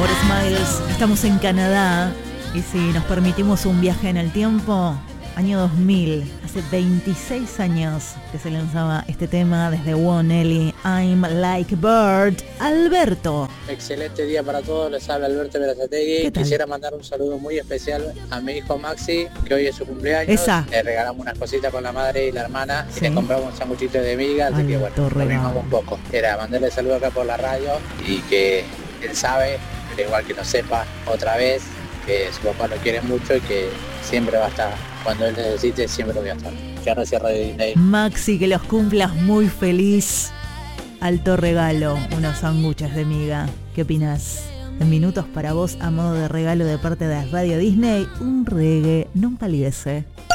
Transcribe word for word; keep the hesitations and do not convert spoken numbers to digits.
por Smiles. Estamos en Canadá y si nos permitimos un viaje en el tiempo, año dos mil, hace veintiséis años que se lanzaba este tema desde One Ellie, I'm Like Bird. Alberto. Excelente día para todos, les habla Alberto Berazategui. Quisiera mandar un saludo muy especial a mi hijo Maxi, que hoy es su cumpleaños. Esa. Le regalamos unas cositas con la madre y la hermana, Sí. y le compramos un sanguchito de miga, así Alto que bueno, lo regalo. mimamos un poco. Era mandarle saludo acá por la radio y que él sabe, pero igual que no sepa otra vez, que su papá lo quiere mucho y que siempre va a estar. Cuando él necesite, siempre voy a estar. Cierra, cierra de Disney. Maxi, que los cumplas muy feliz. Alto regalo, unos sándwiches de miga. ¿Qué opinás? En minutos para vos, a modo de regalo de parte de Radio Disney, un reggae no palidece.